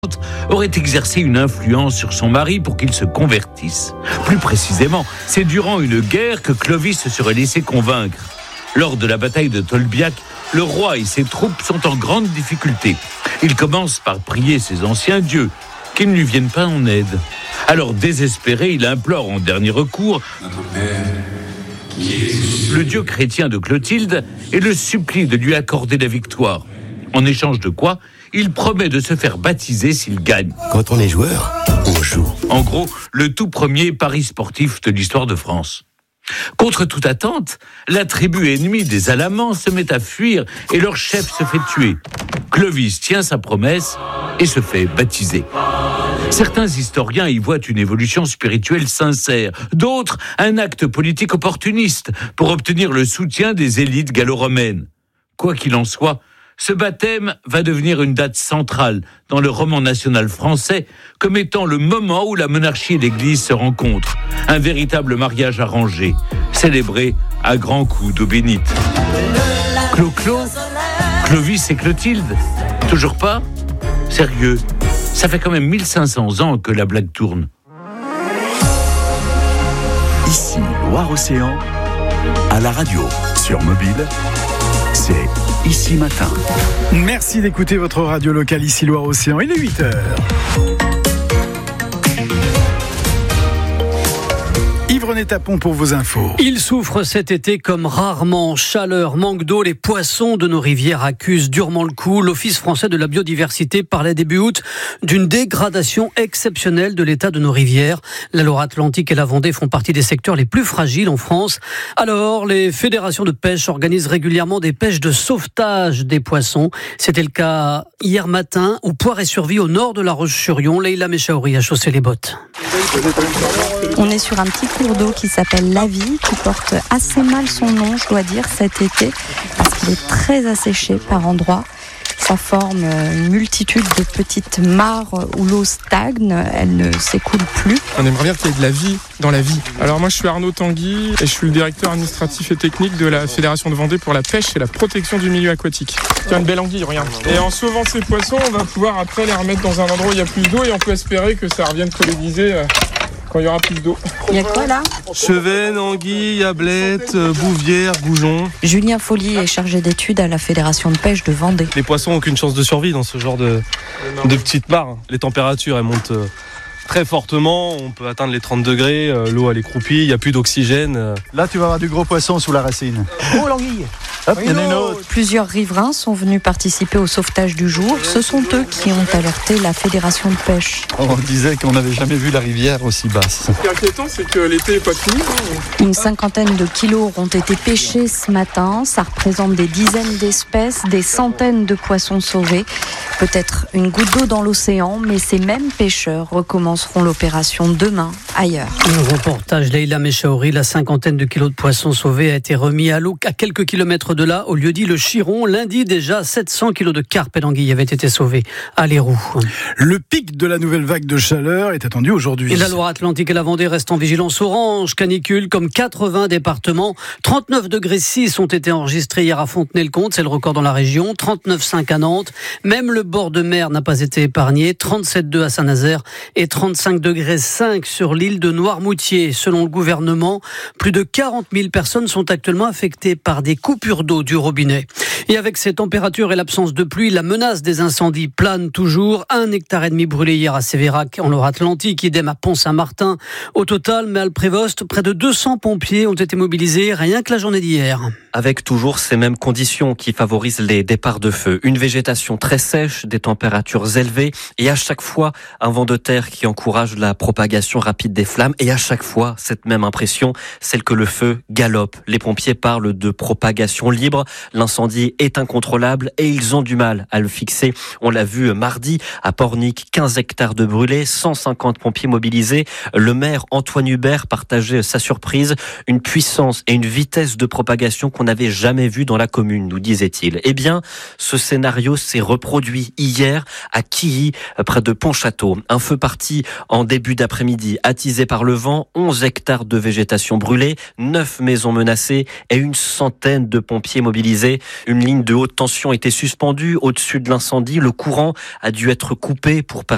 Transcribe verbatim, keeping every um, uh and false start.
aurait exercé une influence sur son mari pour qu'il se convertisse. Plus précisément, c'est durant une guerre que Clovis se serait laissé convaincre. Lors de la bataille de Tolbiac, le roi et ses troupes sont en grande difficulté. Il commence par prier ses anciens dieux, qu'ils ne lui viennent pas en aide. Alors désespéré, il implore en dernier recours le dieu chrétien de Clotilde et le supplie de lui accorder la victoire. En échange de quoi, il promet de se faire baptiser s'il gagne. Quand on est joueur, on joue. En gros, le tout premier pari sportif de l'histoire de France. Contre toute attente, la tribu ennemie des Alamans se met à fuir et leur chef se fait tuer. Clovis tient sa promesse et se fait baptiser. Certains historiens y voient une évolution spirituelle sincère, d'autres un acte politique opportuniste pour obtenir le soutien des élites gallo-romaines. Quoi qu'il en soit, ce baptême va devenir une date centrale dans le roman national français comme étant le moment où la monarchie et l'Église se rencontrent. Un véritable mariage arrangé, célébré à grands coups d'eau bénite. Clo-Clo, Clovis et Clotilde, toujours pas ? Sérieux, ça fait quand même mille cinq cents ans que la blague tourne. Ici, Loire-Océan, à la radio, sur mobile, c'est Ici Matin. Merci d'écouter votre radio locale ici Loire-Océan. Il est huit heures. Yves-René Tapon pour vos infos. Il souffre cet été comme rarement. Chaleur, manque d'eau, les poissons de nos rivières accusent durement le coup. L'Office français de la biodiversité parlait début août d'une dégradation exceptionnelle de l'état de nos rivières. La Loire-Atlantique et la Vendée font partie des secteurs les plus fragiles en France. Alors, les fédérations de pêche organisent régulièrement des pêches de sauvetage des poissons. C'était le cas hier matin où Poiré-sur-Vie, au nord de La Roche-sur-Yon. Leïla Mechaouri a chaussé les bottes. On est sur un petit cours d'eau qui s'appelle la Vie, qui porte assez mal son nom, je dois dire, cet été, parce qu'il est très asséché par endroits. Ça forme une multitude de petites mares où l'eau stagne, elle ne s'écoule plus. On aimerait bien qu'il y ait de la vie dans la vie. Alors moi je suis Arnaud Tanguy et je suis le directeur administratif et technique de la Fédération de Vendée pour la pêche et la protection du milieu aquatique. Il y a une belle anguille, regarde. Et en sauvant ces poissons, on va pouvoir après les remettre dans un endroit où il y a plus d'eau et on peut espérer que ça revienne coloniser quand il y aura plus d'eau. Il y a quoi là ? Chevennes, anguilles, ablettes, bouvières, goujons. Julien Folly est chargé d'études à la Fédération de pêche de Vendée. Les poissons n'ont aucune chance de survie dans ce genre de, de petites mares. Les températures, elles montent très fortement. On peut atteindre les trente degrés. L'eau, elle est croupie. Il n'y a plus d'oxygène. Là, tu vas avoir du gros poisson sous la racine. Oh, l'anguille! Hop, il y en a une autre. Plusieurs riverains sont venus participer au sauvetage du jour. Ce sont eux qui ont alerté la Fédération de pêche. On disait qu'on n'avait jamais vu la rivière aussi basse. Ce qui est inquiétant, c'est que l'été n'est pas fini. Une cinquantaine de kilos ont été pêchés ce matin. Ça représente des dizaines d'espèces, des centaines de poissons sauvés. Peut-être une goutte d'eau dans l'océan, mais ces mêmes pêcheurs recommenceront l'opération demain, ailleurs. Le reportage Leïla Mechaouri, la cinquantaine de kilos de poissons sauvés a été remis à l'eau à quelques kilomètres de là, au lieu dit le Chiron. Lundi, déjà, sept cents kilos de carpe et d'anguilles avaient été sauvés à l'Héroux. Le pic de la nouvelle vague de chaleur est attendu aujourd'hui. Et la Loire-Atlantique et la Vendée restent en vigilance orange, canicule, comme quatre-vingts départements. trente-neuf degrés six ont été enregistrés hier à Fontenay-le-Comte, c'est le record dans la région. trente-neuf virgule cinq à Nantes. Même le bord de mer n'a pas été épargné. trente-sept virgule deux à Saint-Nazaire et trente-cinq degrés cinq sur l'île de Noirmoutier. Selon le gouvernement, plus de quarante mille personnes sont actuellement affectées par des coupures d'eau du robinet. Et avec ces températures et l'absence de pluie, la menace des incendies plane toujours. Un hectare et demi brûlé hier à Sévérac, en Loire-Atlantique, idem à Pont-Saint-Martin. Au total, mais à Prévost, près de deux cents pompiers ont été mobilisés rien que la journée d'hier. Avec toujours ces mêmes conditions qui favorisent les départs de feu. Une végétation très sèche, des températures élevées et à chaque fois un vent de terre qui encourage la propagation rapide des flammes. Et à chaque fois, cette même impression, celle que le feu galope. Les pompiers parlent de propagation libre. L'incendie est incontrôlable et ils ont du mal à le fixer. On l'a vu mardi à Pornic, quinze hectares de brûlés, cent cinquante pompiers mobilisés. Le maire Antoine Hubert partageait sa surprise, une puissance et une vitesse de propagation qu'on n'avait jamais vue dans la commune, nous disait-il. Eh bien, ce scénario s'est reproduit hier à Quilly, près de Pontchâteau. Un feu parti en début d'après-midi, attisé par le vent, onze hectares de végétation brûlée, neuf maisons menacées et une centaine de pompiers mobilisés. Une ligne de haute tension était suspendue au-dessus de l'incendie. Le courant a dû être coupé pour permettre